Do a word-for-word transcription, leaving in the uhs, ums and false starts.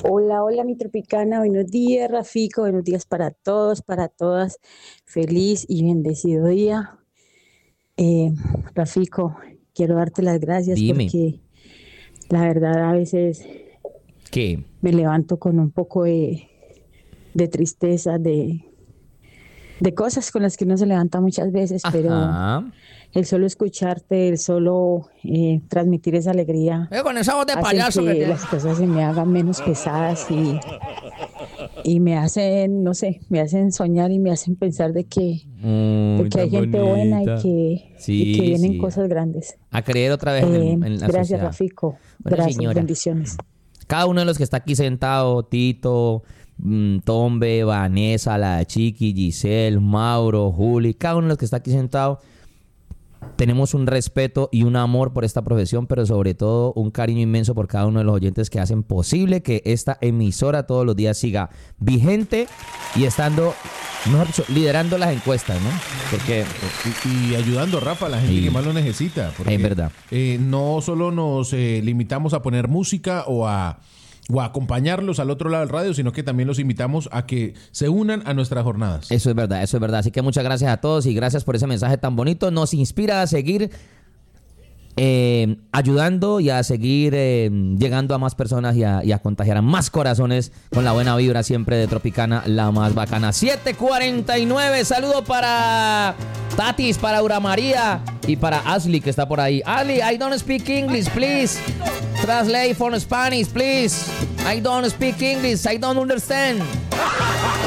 Hola, hola, mi tropicana. Buenos días, Rafico. Buenos días para todos, para todas. Feliz y bendecido día. Eh, Rafico, quiero darte las gracias Dime, porque la verdad a veces ¿qué? me levanto con un poco de, de tristeza, de, de cosas con las que uno se levanta muchas veces, pero Ajá. el solo escucharte, el solo eh, transmitir esa alegría Eh, con esa voz de hacen payaso que que tiene. las cosas se me hagan menos pesadas y y me hacen, no sé, me hacen soñar y me hacen pensar de que, de Uy, que hay tan gente buena y bonita. que, y que Sí, vienen sí. cosas grandes. A creer otra vez en, Eh, el- en la gracias, sociedad. Rafico. Bueno, Gracias, señora, bendiciones. cada uno de los que está aquí sentado, Tito, mm, Tombe, Vanessa, la Chiqui, Giselle, Mauro, Juli, cada uno de los que está aquí sentado, tenemos un respeto y un amor por esta profesión, pero sobre todo un cariño inmenso por cada uno de los oyentes que hacen posible que esta emisora todos los días siga vigente y estando, mejor dicho, liderando las encuestas, ¿no? Porque Y, y ayudando, Rafa, a la gente Sí. que más lo necesita. Porque, Es verdad. eh, no solo nos eh, limitamos a poner música o a, o a acompañarlos al otro lado del radio, sino que también los invitamos a que se unan a nuestras jornadas. eso es verdad, eso es verdad. Así que muchas gracias a todos y gracias por ese mensaje tan bonito. Nos inspira a seguir eh, ayudando y a seguir eh, llegando a más personas y a, y a contagiar a más corazones con la buena vibra siempre de Tropicana, la más bacana. siete cuarenta y nueve, saludo para Tatis, para Aura María y para Ashley que está por ahí. Ali, I don't speak English, please. Translate for Spanish, please. I don't speak English, I don't understand.